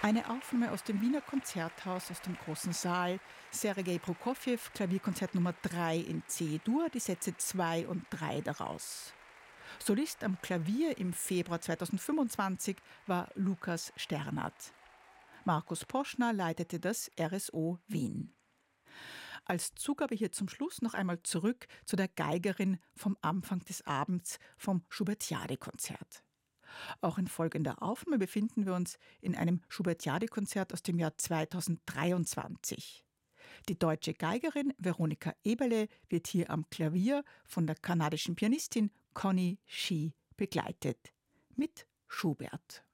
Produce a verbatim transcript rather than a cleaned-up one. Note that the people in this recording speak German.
Eine Aufnahme aus dem Wiener Konzerthaus, aus dem großen Saal. Sergei Prokofjew, Klavierkonzert Nummer drei in C-Dur, die Sätze zwei und drei daraus. Solist am Klavier im Februar zweitausendfünfundzwanzig war Lukas Sternert. Markus Poschner leitete das R S O Wien. Als Zugabe hier zum Schluss noch einmal zurück zu der Geigerin vom Anfang des Abends vom Schubertiade-Konzert. Auch in folgender Aufnahme befinden wir uns in einem Schubertiade-Konzert aus dem Jahr zweitausenddreiundzwanzig. Die deutsche Geigerin Veronika Eberle wird hier am Klavier von der kanadischen Pianistin Connie Shih begleitet mit Schubert.